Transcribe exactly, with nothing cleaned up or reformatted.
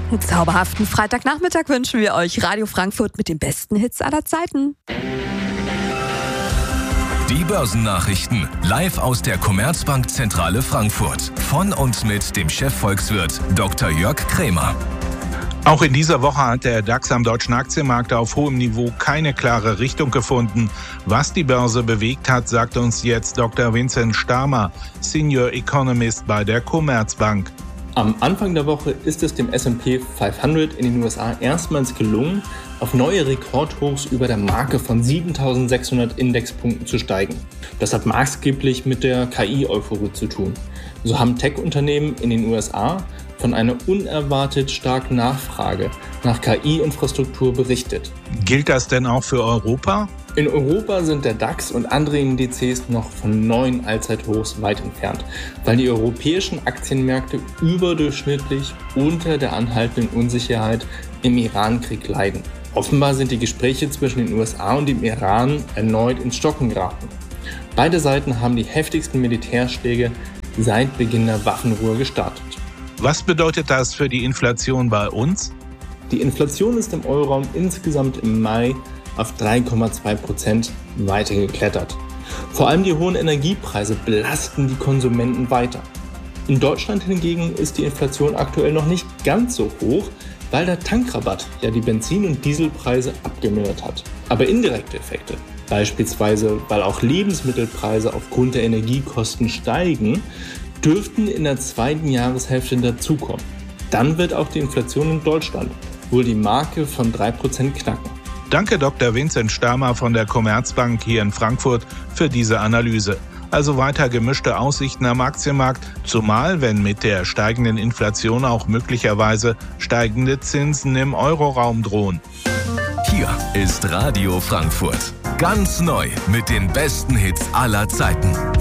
Einen zauberhaften Freitagnachmittag wünschen wir euch. Radio Frankfurt mit den besten Hits aller Zeiten. Die Börsennachrichten live aus der Commerzbank-Zentrale Frankfurt. Von und mit dem Chefvolkswirt Doktor Jörg Krämer. Auch in dieser Woche hat der DAX am deutschen Aktienmarkt auf hohem Niveau keine klare Richtung gefunden. Was die Börse bewegt hat, sagt uns jetzt Doktor Vincent Stamer, Senior Economist bei der Commerzbank. Am Anfang der Woche ist es dem S und P fünfhundert in den U S A erstmals gelungen, auf neue Rekordhochs über der Marke von siebentausendsechshundert Indexpunkten zu steigen. Das hat maßgeblich mit der K I-Euphorie zu tun. So haben Tech-Unternehmen in den U S A von einer unerwartet starken Nachfrage nach K I-Infrastruktur berichtet. Gilt das denn auch für Europa? In Europa sind der DAX und andere Indizes noch von neuen Allzeithochs weit entfernt, weil die europäischen Aktienmärkte überdurchschnittlich unter der anhaltenden Unsicherheit im Iran-Krieg leiden. Offenbar sind die Gespräche zwischen den U S A und dem Iran erneut ins Stocken geraten. Beide Seiten haben die heftigsten Militärschläge seit Beginn der Waffenruhe gestartet. Was bedeutet das für die Inflation bei uns? Die Inflation ist im Euroraum insgesamt im Mai auf drei Komma zwei Prozent weiter geklettert. Vor allem die hohen Energiepreise belasten die Konsumenten weiter. In Deutschland hingegen ist die Inflation aktuell noch nicht ganz so hoch, weil der Tankrabatt ja die Benzin- und Dieselpreise abgemildert hat. Aber indirekte Effekte, beispielsweise weil auch Lebensmittelpreise aufgrund der Energiekosten steigen, dürften in der zweiten Jahreshälfte dazukommen. Dann wird auch die Inflation in Deutschland wohl die Marke von drei Prozent knacken. Danke Doktor Vincent Stamer von der Commerzbank hier in Frankfurt für diese Analyse. Also weiter gemischte Aussichten am Aktienmarkt, zumal wenn mit der steigenden Inflation auch möglicherweise steigende Zinsen im Euroraum drohen. Hier ist Radio Frankfurt. Ganz neu mit den besten Hits aller Zeiten.